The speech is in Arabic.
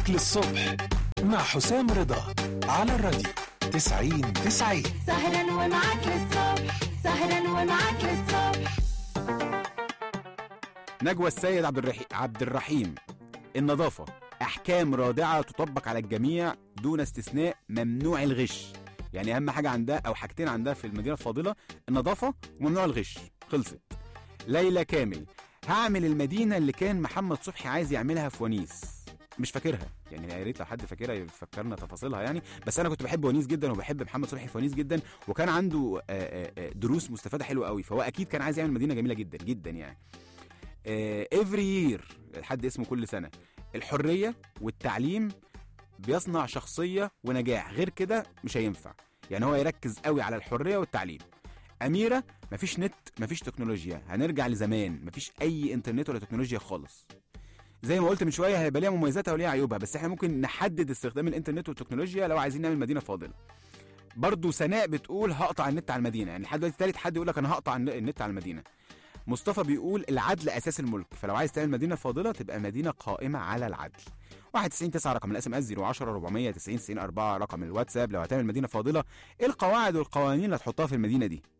معاك للصبح مع حسام رضا على الراديو 90-90. سهرا ومعاك للصبح، سهرا ومعاك للصبح. نجوى السيد عبد الرحيم. النظافة أحكام رادعة تطبق على الجميع دون استثناء، ممنوع الغش. يعني أهم حاجة عندها أو حاجتين عندها في المدينة الفاضلة: النظافة وممنوع الغش. خلصت. ليلى كامل. هعمل المدينة اللي كان محمد صبحي عايز يعملها في ونيس. مش فاكرها يعني، يا ريت لو حد فاكرها يفكرنا تفاصيلها يعني. بس انا كنت بحب ونيس جدا وبحب محمد صبحي في ونيس جدا، وكان عنده دروس مستفاده حلوه قوي، فهو اكيد كان عايز يعمل مدينه جميله جدا جدا يعني. every year، حد اسمه كل سنه. الحريه والتعليم بيصنع شخصيه ونجاح، غير كده مش هينفع. يعني هو يركز قوي على الحريه والتعليم. أميرة. مفيش نت، مفيش تكنولوجيا، هنرجع لزمان، مفيش أي إنترنت ولا تكنولوجيا خالص. زي ما قلت من شوية، هيبقى ليها مميزاتها وليها عيوبها، بس احنا ممكن نحدد استخدام الإنترنت والتكنولوجيا لو عايزين نعمل مدينة فاضلة. برضو سناء بتقول هقطع النت على المدينة، يعني لحد دلوقتي تالت حد يقول لك أنا هقطع النت على المدينة. مصطفى بيقول العدل أساس الملك، فلو عايز تعمل مدينة فاضلة تبقى مدينة قائمة على العدل. 91-9 رقم الاس ام اس، 010-490-90-4 رقم الواتساب. لو هتعمل مدينة فاضلة، ايه القواعد والقوانين اللي هتحطها في المدينة دي؟